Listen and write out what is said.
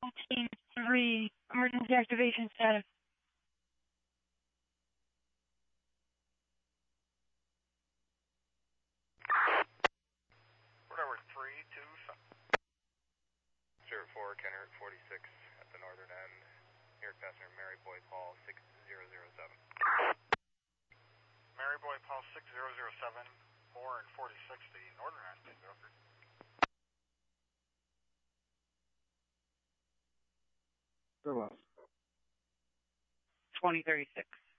Team 3, emergency activation status. Whatever, 327. 04, Kenner 46 at the northern end. Here, passenger Mary Boy Paul 6007. Mary Boy Paul 6007, 4 and 46, the northern end, please go through. Very well. 2036.